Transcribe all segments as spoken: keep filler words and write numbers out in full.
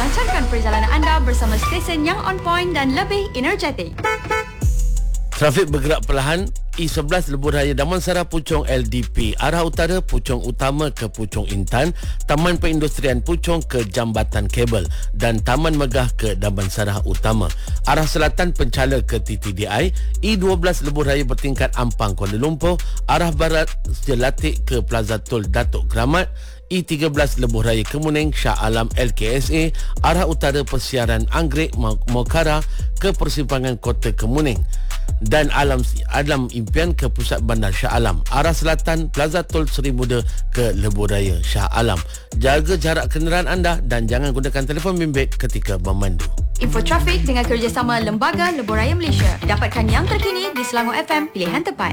lancarkan perjalanan anda bersama stesen yang on point dan lebih energetik. Trafik bergerak perlahan. E sebelas Lebuh Raya Damansara Puchong L D P arah utara Puchong Utama ke Puchong Intan, Taman Perindustrian Puchong ke Jambatan Kabel dan Taman Megah ke Damansara Utama. Arah selatan Penchala ke T T D I. E dua belas Lebuh Raya Bertingkat Ampang Kuala Lumpur arah barat Jelatik ke Plaza Tol Datuk Keramat. E tiga belas Lebuh Raya Kemuning Shah Alam L K S A arah utara Persiaran Anggrek Mokara ke Persimpangan Kota Kemuning dan Alam Alam Impian ke Pusat Bandar Shah Alam. Arah selatan Plaza Tol Seri Muda ke Lebuh Raya Shah Alam. Jaga jarak kenderaan anda dan jangan gunakan telefon bimbit ketika memandu. Info trafik dengan kerjasama Lembaga Lebuh Raya Malaysia. Dapatkan yang terkini di Selangor F M, pilihan tepat.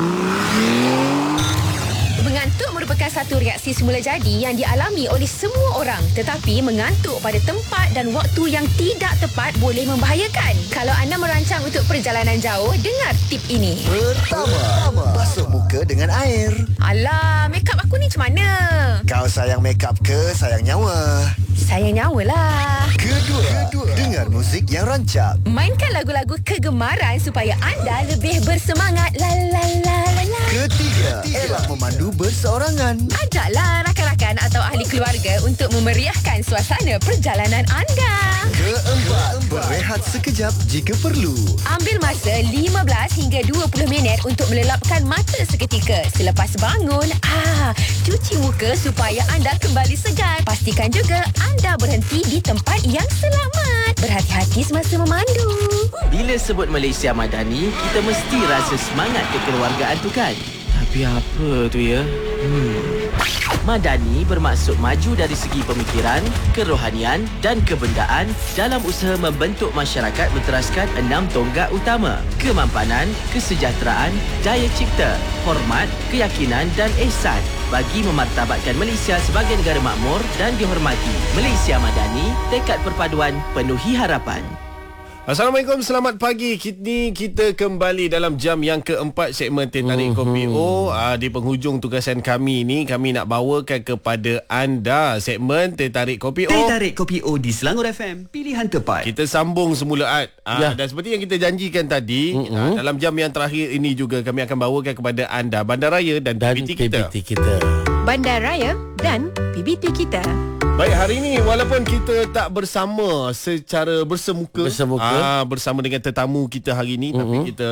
Mengantuk merupakan satu reaksi semula jadi yang dialami oleh semua orang. Tetapi mengantuk pada tempat dan waktu yang tidak tepat boleh membahayakan. Kalau anda merancang untuk perjalanan jauh, dengar tip ini. Pertama, basuh muka dengan air. Alah, make up aku ni macam mana? Kau sayang make up ke sayang nyawa? Sayang nyawa lah. Kedua, Kedua, dengar muzik yang rancak. Mainkan lagu-lagu kegemaran supaya anda lebih bersemangat. La la la la la. Ketiga, elak memandu berseorangan. Ajaklah rakan-rakan atau ahli keluarga untuk memeriahkan suasana perjalanan anda. Keempat, berehat sekejap jika perlu. Ambil masa lima belas hingga dua puluh minit untuk melelapkan mata seketika. Selepas bangun, ah, cuci muka supaya anda kembali segar. Pastikan juga anda berhenti di tempat yang selamat. Berhati-hati semasa memandu. Bila sebut Malaysia Madani, kita mesti rasa semangat kekeluargaan tu kan? Tapi apa tu ya? Hmm. Madani bermaksud maju dari segi pemikiran, kerohanian dan kebendaan dalam usaha membentuk masyarakat berteraskan enam tonggak utama: kemampanan, kesejahteraan, daya cipta, hormat, keyakinan dan ihsan bagi memartabatkan Malaysia sebagai negara makmur dan dihormati. Malaysia Madani, tekad perpaduan penuhi harapan. Assalamualaikum, selamat pagi. Kini kita kembali dalam jam yang keempat segmen Teh Tarik Kopi O. Uh, di penghujung tugasan kami ni, kami nak bawakan kepada anda segmen Teh Tarik Kopi O. Teh Tarik Kopi O di Selangor F M, pilihan tepat. Kita sambung semula Ad. Uh, ya. Dan seperti yang kita janjikan tadi, uh, dalam jam yang terakhir ini juga kami akan bawakan kepada anda Bandaraya dan, dan P B T kita. P B T kita. Bandaraya dan P B T kita. Baik, hari ini walaupun kita tak bersama secara bersemuka, Bersemuka. aa, bersama dengan tetamu kita hari ini, mm-hmm. tapi kita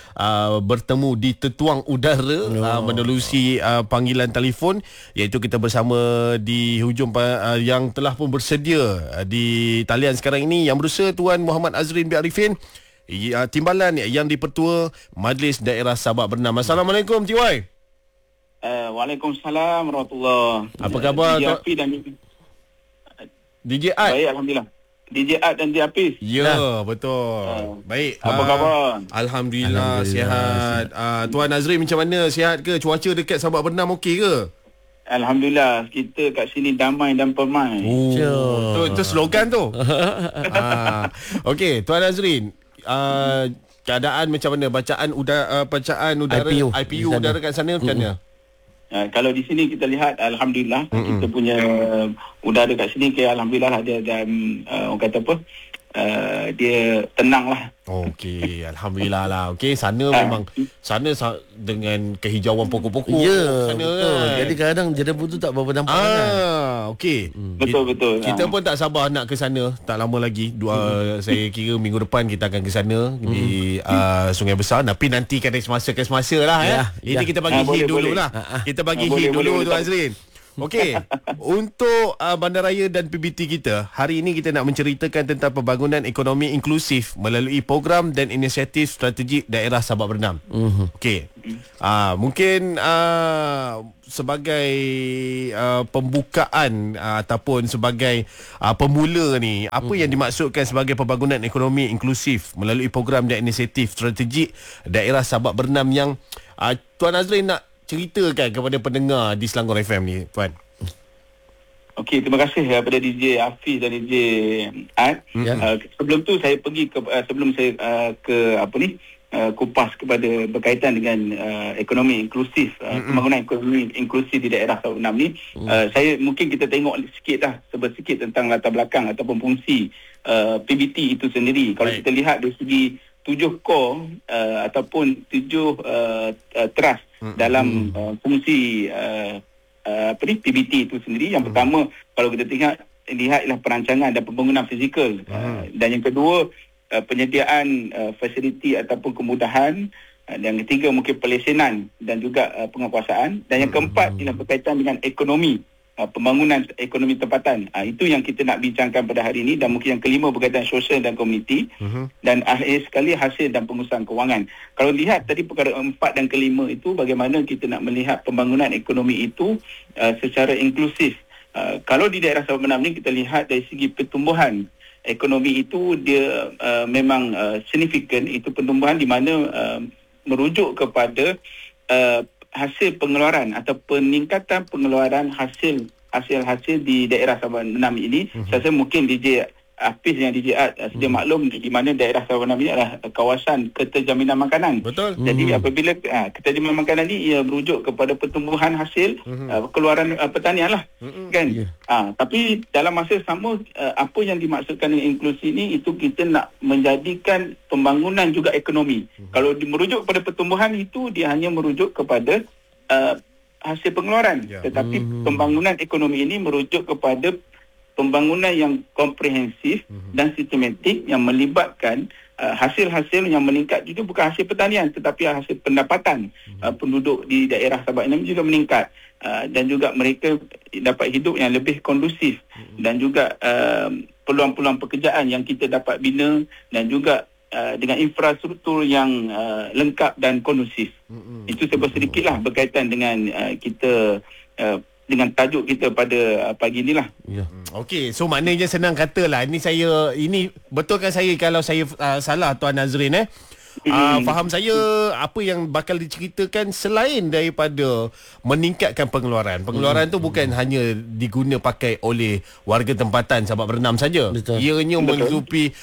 aa, bertemu di tetuang udara oh. aa, menerusi aa, panggilan telefon, iaitu kita bersama di hujung aa, yang telah pun bersedia aa, di talian sekarang ini, yang berusaha Tuan Muhammad Azrin bin Arifin, aa, Timbalan yang dipertua Majlis Daerah Sabak Bernam. Assalamualaikum T Y. Uh, Waalaikumsalam warahmatullahi. Apa khabar D J Hafiz dan D J Ad? Baik, alhamdulillah. D J Ad dan D J Hafiz. Ya, nah. betul. Uh, Baik. Apa uh, khabar? Alhamdulillah, Alhamdulillah sihat. Uh, Tuan Azrin macam mana? Sihat ke? Cuaca dekat Sabak Bernam okey ke? Alhamdulillah, kita kat sini damai dan permai. Oh, tu, tu slogan tu. uh, Okey, Tuan Azrin, uh, keadaan macam mana? Bacaan udara, uh, bacaan udara I P U, I P U udara kat sana macam mana? Uh, kalau di sini kita lihat, alhamdulillah, mm-hmm. kita punya uh, udara kat sini, okay, alhamdulillah dia dan uh, orang kata apa, uh, dia tenang lah. Okey, alhamdulillah lah. Okey, sana uh, memang sana sa- dengan kehijauan pokok-pokok. Ya, sana betul. kan. Jadi kadang jerebu tu tak berapa nampak. Ah, okey. Hmm. Betul betul. Kita ha. pun tak sabar nak ke sana. Tak lama lagi. Dua hmm. saya kira minggu depan kita akan ke sana hmm. di uh, Sungai Besar. Tapi nanti kan semasa ke semasa lah ya. ya. Ini ya. kita bagi ha, hit dulu lah. Kita bagi ha, hit boleh, dulu tu Azrin. Okey, untuk uh, Bandaraya dan P B T kita, hari ini kita nak menceritakan tentang pembangunan ekonomi inklusif melalui program dan inisiatif strategik daerah Sabak Bernam. Uh-huh. Okey, uh, mungkin uh, sebagai uh, pembukaan uh, ataupun sebagai uh, pemula ni, apa uh-huh. yang dimaksudkan sebagai pembangunan ekonomi inklusif melalui program dan inisiatif strategik daerah Sabak Bernam yang uh, Tuan Azrin nak ceritakan kepada pendengar di Selangor F M ni, Tuan. Okey, terima kasih kepada D J Hafiz dan D J Ad. Yeah. Uh, sebelum tu saya pergi ke uh, sebelum saya uh, ke apa ni uh, kupas kepada berkaitan dengan uh, ekonomi inklusif, uh, mm-hmm. pembangunan ekonomi inklusif di daerah Sabak Benam ni, mm. uh, saya mungkin kita tengok sikit lah, sedikit tentang latar belakang ataupun fungsi uh, P B T itu sendiri. Kalau right. kita lihat dari segi tujuh core uh, ataupun tujuh uh, uh, trust mm-hmm. dalam uh, fungsi uh, uh, apa ni P B T itu sendiri. Yang mm-hmm. pertama, kalau kita tengok lihatlah perancangan dan pembangunan fizikal, mm-hmm. uh, dan yang kedua Uh, penyediaan uh, fasiliti ataupun kemudahan, uh, dan yang ketiga mungkin pelesenan dan juga uh, penguasaan, dan yang keempat hmm. ialah berkaitan dengan ekonomi, uh, pembangunan ekonomi tempatan. Uh, itu yang kita nak bincangkan pada hari ini. Dan mungkin yang kelima berkaitan sosial dan komuniti, hmm. dan akhir sekali hasil dan pengusahaan kewangan. Kalau lihat tadi perkara empat dan kelima itu, bagaimana kita nak melihat pembangunan ekonomi itu uh, secara inklusif. Uh, kalau di daerah Sabak Benam ni kita lihat dari segi pertumbuhan ekonomi itu, dia uh, memang uh, signifikan. Itu pertumbuhan di mana uh, merujuk kepada uh, hasil pengeluaran atau peningkatan pengeluaran hasil hasil-hasil di daerah Sabak Benam ini. Mm-hmm. Saya rasa mungkin D J Hafiz yang D J Ad uh, sedia mm-hmm. maklum di mana daerah Sabak Benam ini adalah kawasan keterjaminan makanan. Betul. Jadi mm-hmm. apabila uh, keterjaminan makanan ini ia merujuk kepada pertumbuhan hasil mm-hmm. uh, keluaran uh, pertanian lah. Mm-hmm. Kan? Yeah. Uh, tapi dalam masa sama, uh, apa yang dimaksudkan dengan inklusi ini, itu kita nak menjadikan pembangunan juga ekonomi. Mm-hmm. Kalau di, merujuk kepada pertumbuhan itu, dia hanya merujuk kepada uh, hasil pengeluaran. Yeah. Tetapi mm-hmm. pembangunan ekonomi ini merujuk kepada pembangunan yang komprehensif mm-hmm. dan sistematik yang melibatkan uh, hasil-hasil yang meningkat juga, bukan hasil pertanian tetapi hasil pendapatan mm-hmm. uh, penduduk di daerah Sabak Benam juga meningkat, uh, dan juga mereka dapat hidup yang lebih kondusif, mm-hmm. dan juga uh, peluang-peluang pekerjaan yang kita dapat bina, dan juga uh, dengan infrastruktur yang uh, lengkap dan kondusif. Mm-hmm. Itu sebab sedikitlah berkaitan dengan uh, kita uh, dengan tajuk kita pada uh, pagi inilah. Ya. Okey, so maknanya senang katalah, ini saya ini betulkan saya kalau saya uh, salah Tuan Nazrin eh. Uh, faham saya apa yang bakal diceritakan selain daripada meningkatkan pengeluaran. Pengeluaran hmm. tu bukan hmm. hanya diguna pakai oleh warga tempatan Sabak Benam saja. Betul. Ianya menghidupi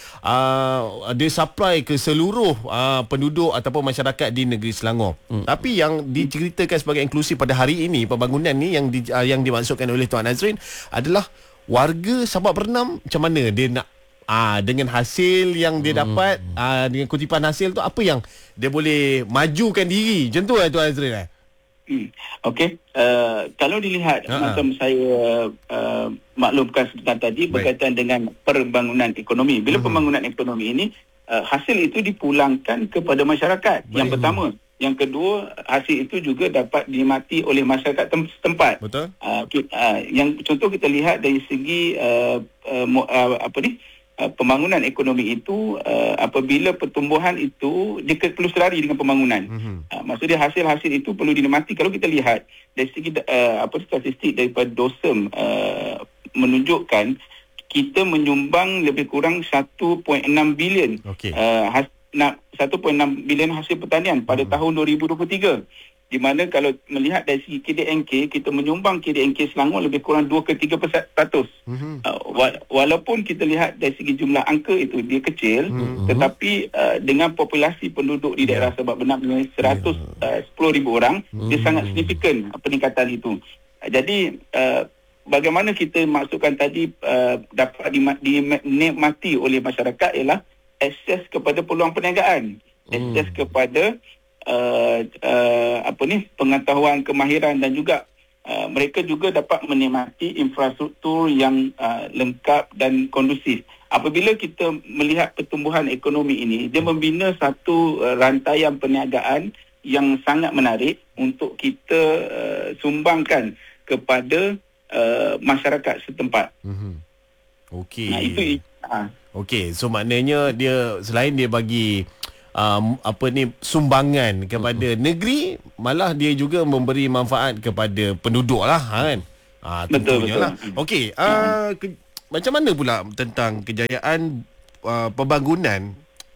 uh, dia supply ke seluruh uh, penduduk ataupun masyarakat di negeri Selangor. Hmm. Tapi yang diceritakan sebagai inklusif pada hari ini, pembangunan ni yang di, uh, yang dimaksudkan oleh Tuan Nazrin adalah warga Sabak Benam macam mana dia nak Ah, dengan hasil yang dia dapat, hmm. ah, dengan kutipan hasil tu, apa yang dia boleh majukan diri. Macam tu lah Tuan Azrin eh? Hmm. Okey, uh, kalau dilihat uh-huh. macam saya uh, maklumkan sebentar tadi berkaitan Baik. dengan pembangunan ekonomi. Bila uh-huh. pembangunan ekonomi ini, uh, hasil itu dipulangkan kepada masyarakat. Baik. Yang pertama. Yang kedua, hasil itu juga dapat dinikmati oleh masyarakat setempat. Betul. Uh, uh, yang contoh kita lihat dari segi uh, uh, uh, apa ni? pembangunan ekonomi itu, uh, apabila pertumbuhan itu dia perlu selari dengan pembangunan. Mm-hmm. Uh, maksudnya hasil-hasil itu perlu dinikmati. Kalau kita lihat dari segi uh, apa statistik daripada DOSEM uh, menunjukkan kita menyumbang lebih kurang satu perpuluhan enam bilion okay. uh, has, nak, satu perpuluhan enam bilion hasil pertanian pada mm-hmm. tahun dua ribu dua puluh tiga. Di mana kalau melihat dari segi K D N K, kita menyumbang K D N K Selangor lebih kurang dua ke tiga peratus. Mm-hmm. Uh, wa- walaupun kita lihat dari segi jumlah angka itu dia kecil, mm-hmm. tetapi uh, dengan populasi penduduk di daerah Sabak Benam ini seratus sepuluh ribu orang, mm-hmm. dia sangat signifikan peningkatan itu. Uh, jadi uh, bagaimana kita maksudkan tadi uh, dapat dinikmati oleh masyarakat ialah akses kepada peluang perniagaan, akses mm. kepada Uh, uh, apa ni pengetahuan, kemahiran, dan juga uh, mereka juga dapat menikmati infrastruktur yang uh, lengkap dan kondusif. Apabila kita melihat pertumbuhan ekonomi ini, dia membina satu uh, rantaian perniagaan yang sangat menarik untuk kita uh, sumbangkan kepada uh, masyarakat setempat. Mm-hmm. Okey. Nah, itu uh. Okey, so maknanya dia selain dia bagi Um, apa ni sumbangan kepada uh-huh. negeri, malah dia juga memberi manfaat kepada penduduk lah kan. Ah, tentunya lah. Okey, uh, ke, macam mana pula tentang kejayaan uh, pembangunan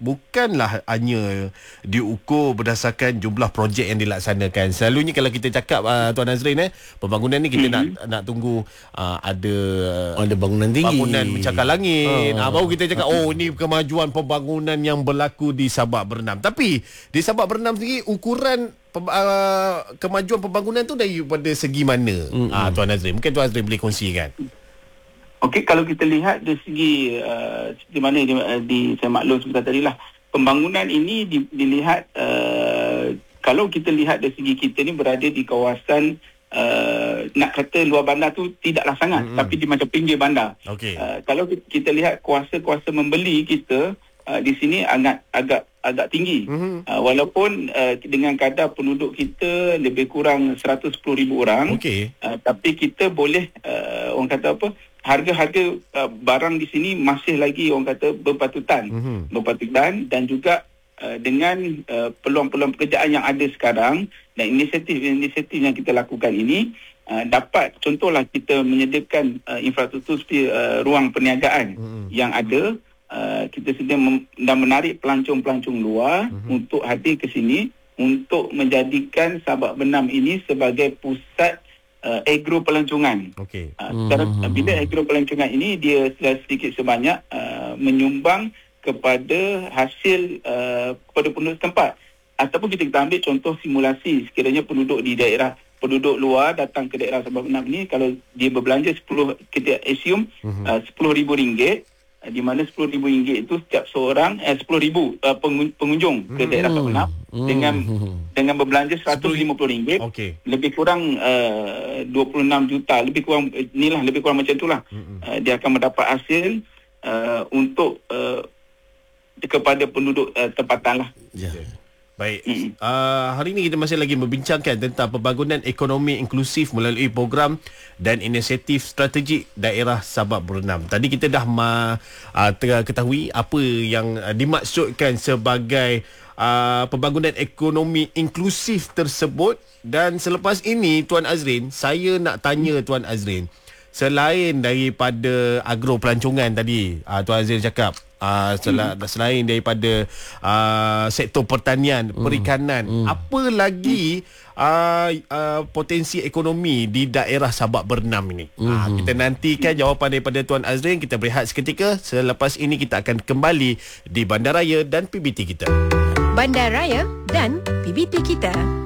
bukanlah hanya diukur berdasarkan jumlah projek yang dilaksanakan. Selalunya kalau kita cakap uh, Tuan Azrin, eh, pembangunan ni kita mm-hmm. nak nak tunggu uh, ada ada bangunan tinggi, bangunan mencakar langit. Ah. Uh, baru kita cakap oh ni kemajuan pembangunan yang berlaku di Sabak Bernam. Tapi di Sabak Bernam sendiri ukuran uh, kemajuan pembangunan tu daripada segi mana? Mm-hmm. Uh, Tuan Azrin, mungkin Tuan Azrin boleh kongsikan. Okey, kalau kita lihat dari segi uh, di mana di, di saya maklum sebentar tadi lah, pembangunan ini di, dilihat uh, kalau kita lihat dari segi kita ni berada di kawasan uh, nak kata luar bandar tu tidaklah sangat, mm-hmm. tapi di macam pinggir bandar. Okay. Uh, kalau kita lihat kuasa-kuasa membeli kita uh, di sini agak agak agak tinggi. Mm-hmm. Uh, walaupun uh, dengan kadar penduduk kita lebih kurang seratus sepuluh ribu orang, okay. uh, tapi kita boleh uh, orang kata apa? Harga-harga uh, barang di sini masih lagi orang kata berpatutan, mm-hmm. berpatutan dan juga uh, dengan uh, peluang-peluang pekerjaan yang ada sekarang dan inisiatif-inisiatif yang kita lakukan ini uh, dapat, contohlah kita menyediakan uh, infrastruktur seperti uh, ruang perniagaan mm-hmm. yang ada, uh, kita sedia mem- dan menarik pelancong-pelancong luar mm-hmm. untuk hadir ke sini untuk menjadikan Sabak Bernam ini sebagai pusat Uh, agro pelancongan. Okey. Uh, secara, mm-hmm. Bila agro pelancongan ini dia sedikit sebanyak uh, menyumbang kepada hasil uh, kepada penduduk setempat. Ataupun kita, kita ambil contoh simulasi sekiranya penduduk di daerah, penduduk luar datang ke daerah Sabak Bernam ini, kalau dia berbelanja sepuluh, kita assume mm-hmm. uh, sepuluh ribu ringgit, uh, di mana sepuluh ribu ringgit itu setiap seorang eh, sepuluh ribu uh, pengunjung ke daerah Sabak Bernam mm-hmm. dengan dengan berbelanja seratus lima puluh ringgit, okay. lebih kurang uh, dua puluh enam juta, lebih kurang inilah lebih kurang macam itulah. Mm-hmm. Uh, dia akan mendapat hasil uh, untuk uh, kepada penduduk uh, tempatan lah. Yeah. Baik, mm-hmm. uh, hari ini kita masih lagi membincangkan tentang pembangunan ekonomi inklusif melalui program dan inisiatif strategik daerah Sabak Bernam. Tadi kita dah ma, uh, ketahui apa yang uh, dimaksudkan sebagai uh, pembangunan ekonomi inklusif tersebut. Dan selepas ini Tuan Azrin, saya nak tanya Tuan Azrin, selain daripada agro pelancongan tadi, uh, Tuan Azrin cakap, Uh, sel- hmm. selain daripada uh, sektor pertanian, hmm. perikanan, hmm. apa lagi uh, uh, potensi ekonomi di daerah Sabak Bernam ini? Hmm. Uh, kita nantikan jawapan daripada Tuan Azrin. Kita berehat seketika. Selepas ini kita akan kembali di Bandaraya dan P B T kita. Bandaraya dan P B T kita.